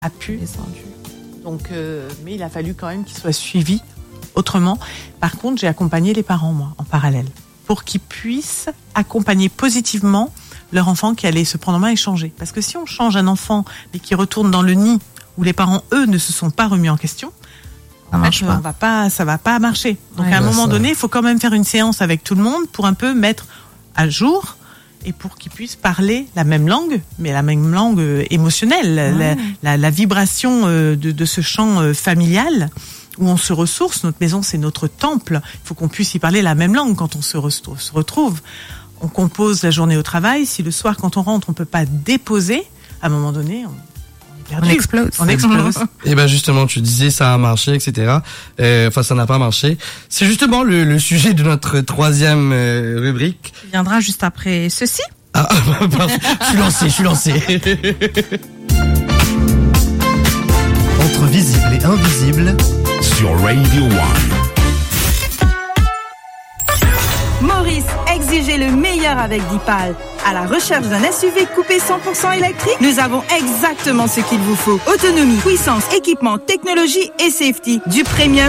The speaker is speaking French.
a pu. Donc, mais il a fallu quand même qu'il soit suivi autrement. Par contre, j'ai accompagné les parents, moi, en parallèle, pour qu'ils puissent accompagner positivement leur enfant qui allait se prendre en main et changer. Parce que si on change un enfant mais qui retourne dans le nid où les parents, eux, ne se sont pas remis en question, ça va pas marcher. Donc à un moment donné, il faut quand même faire une séance avec tout le monde pour un peu mettre à jour et pour qu'ils puissent parler la même langue, mais la même langue émotionnelle, la vibration de ce champ familial où on se ressource. Notre maison, c'est notre temple. Il faut qu'on puisse y parler la même langue quand on se retrouve. On compose la journée au travail. Si le soir, quand on rentre, on peut pas déposer, à un moment donné, on explose. Et ben justement, tu disais ça a marché, etc. Ça n'a pas marché. C'est justement le sujet de notre troisième rubrique. Il viendra juste après ceci. Je suis lancé. Entre visible et invisible sur Radio One. Maurice, exigez le meilleur avec Dipal. À la recherche d'un SUV coupé 100% électrique, nous avons exactement ce qu'il vous faut. Autonomie, puissance, équipement, technologie et safety. Du premium